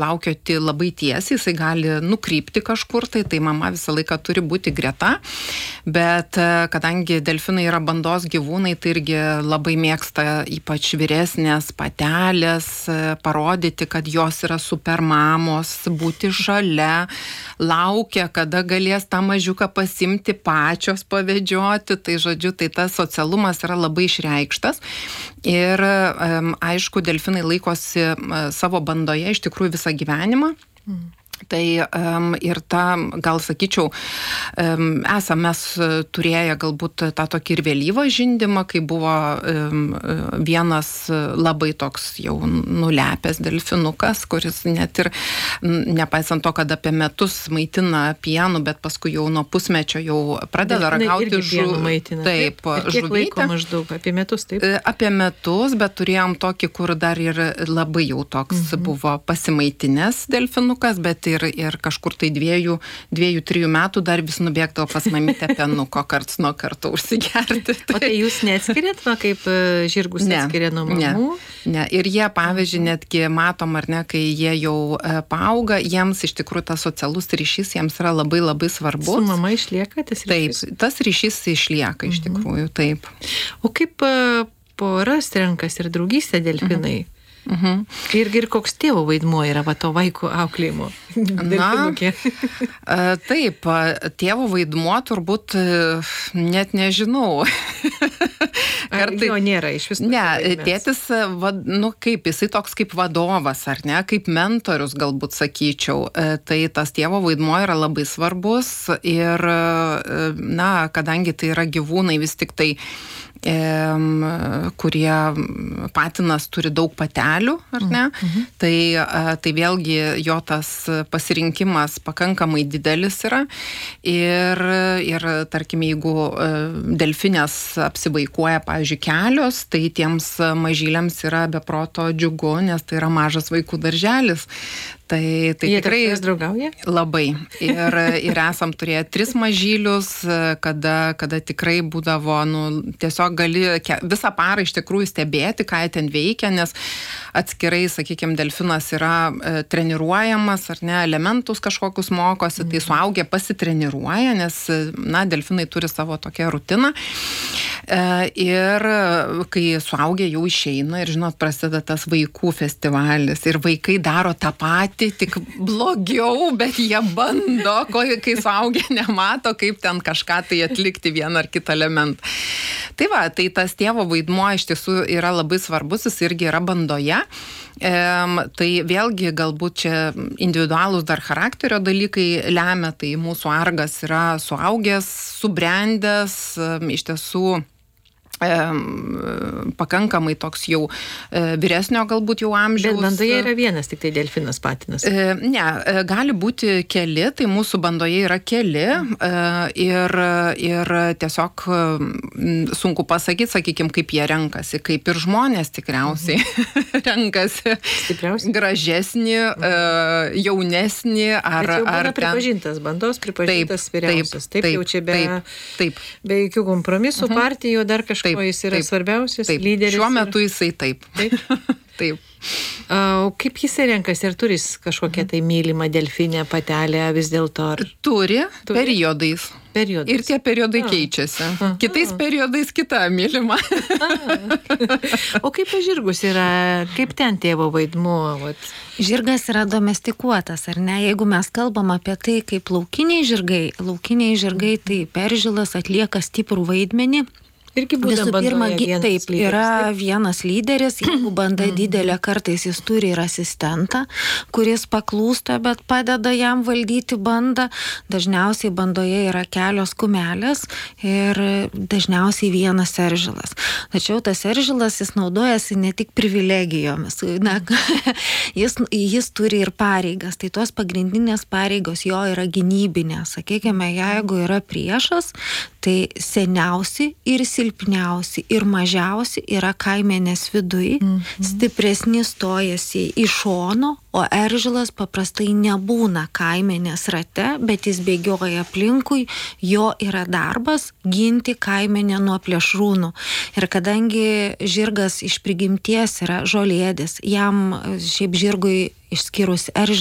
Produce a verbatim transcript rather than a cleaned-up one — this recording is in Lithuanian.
laukioti labai tiesiai, jisai gali nukrypti kažkur, tai, tai mama visą laiką turi būti greta, bet kadangi delfinai yra bandos gyvūnai, tai irgi labai mėgsta ypač vyresnės patelės parodyti, kad jos yra super mamos, būti šalia, laukia, kada galės tą mažiuką pasimti pačios pavedžioti, tai žodžiu, tai tas socialumas yra labai išreikštas ir aišku, delfinai laikosi savo bandoje iš tikrųjų visą gyvenimą. Mm. Tai um, ir ta, gal sakyčiau, um, esame mes turėję galbūt tą tokį ir vėlyvą žindymą, kai buvo um, vienas labai toks jau nulepęs delfinukas, kuris net ir, nepaisant to, kad apie metus maitina pienu, bet paskui jau nuo pusmečio jau pradeda ragauti žuvį. Taip, kiek laiko maždaug? Apie metus, taip? Apie metus, bet turėjom tokį, kur dar ir labai jau toks mhm. buvo pasimaitinęs delfinukas, bet ir, ir kažkur tai dviejų, dviejų, trijų metų dar vis nubėgdavo pas mamytę penuko karts nuo karto užsigerti. Tai... O tai jūs neatskiriat, va, kaip žirgus ne, atskiria nuo mamų? Ne, ne. Ir jie, pavyzdžiui, netgi matom, ar ne, kai jie jau paauga, jiems iš tikrųjų tas socialus ryšys jiems yra labai labai svarbus. Su mama išlieka tas ryšys? Taip, tas ryšys išlieka iš tikrųjų, taip. O kaip poras renkasi ir draugystė delfinai? Mhm. Mhm. Ir, ir koks tėvo vaidmuo yra va, to vaiko auklėjimo? Na, taip, tėvo vaidmuo turbūt net nežinau. Ar jo nėra iš vis? Ne, tėtis, va, nu kaip, jisai toks kaip vadovas, ar ne, kaip mentorius galbūt sakyčiau. Tai tas tėvo vaidmuo yra labai svarbus ir, na, kadangi tai yra gyvūnai vis tik tai kurie patinas turi daug patelių, ar ne? Mhm. Tai, tai vėlgi jo tas pasirinkimas pakankamai didelis yra ir, ir tarkim, jeigu delfinės apsivaikuoja, pavyzdžiui, kelios, tai tiems mažyliams yra beproto džiugu, nes tai yra mažas vaikų darželis. Tai, tai jie tikrai draugauja? Labai. Ir, ir esam turėję tris mažylius, kada, kada tikrai būdavo, nu, tiesiog gali visą parą iš tikrųjų stebėti, ką jie ten veikia, nes atskirai, sakykime, delfinas yra e, treniruojamas, ar ne, elementus kažkokius mokosi, tai suaugę pasitreniruoja, nes, na, delfinai turi savo tokią rutiną. E, ir kai suaugę jau išeina ir, žinot, prasideda tas vaikų festivalis ir vaikai daro tą patį, tik blogiau, bet jie bando, kai suaugę nemato, kaip ten kažką tai atlikti vieną ar kitą elementą. Tai va, tai tas tėvo vaidmuo iš tiesų yra labai svarbus, jis irgi yra bandoje. E, tai vėlgi galbūt čia individualūs dar charakterio dalykai lemia, tai mūsų argas yra suaugęs, subrendęs, iš tiesų pakankamai toks jau vyresnio galbūt jau amžiaus. Bet bandoje yra vienas, tik tai delfinas patinas. Ne, gali būti keli, tai mūsų bandoje yra keli ir, ir tiesiog sunku pasakyti, sakykime, kaip jie renkasi, kaip ir žmonės tikriausiai mhm. renkasi stipriausiai gražesnį, jaunesnį ar... Bet jau būna ar pripažintas, bandos pripažintas taip, vyriausias. Taip, taip jau čia be, taip, taip. be jokių kompromisų mhm. partijų dar kažko. Taip, jis yra taip, svarbiausias taip. lyderis. Šiuo metu jisai taip. Taip. Taip. O kaip jisai renkasi? Ar turi kažkokią tai mylimą delfinę patelę vis dėlto? Ar... Turi, turi periodais. Periodais. Ir tie periodai a. keičiasi. A. Kitais periodais kita mylima. O kaip žirgus yra, kaip ten tėvo vaidmuo? Vat? Žirgas yra domestikuotas, ar ne? Jeigu mes kalbam apie tai, kaip laukiniai žirgai, laukiniai žirgai, tai peržilas atlieka stiprų vaidmenį. Irgi Visų pirma, taip, lyderis, yra taip? vienas lyderis, jeigu banda didelė, kartais jis turi ir asistentą, kuris paklūsta, bet padeda jam valdyti bandą. Dažniausiai bandoje yra kelios kumelės ir dažniausiai vienas eržilas. Tačiau tas eržilas, jis naudojasi ne tik privilegijomis, na, jis, jis turi ir pareigas. Tai tos pagrindinės pareigos jo yra gynybinės. Sakykime, jeigu yra priešas, tai seniausi ir silpniausi ir mažiausi yra kaimenės viduj, mhm. stipresni stojasi į šono, o eržilas paprastai nebūna kaimenės rate, bet jis bėgioja aplinkui, jo yra darbas ginti kaimenę nuo plėšrūnų. Ir kadangi žirgas iš prigimties yra žolėdis, jam šiaip žirgui išskyrus eržilą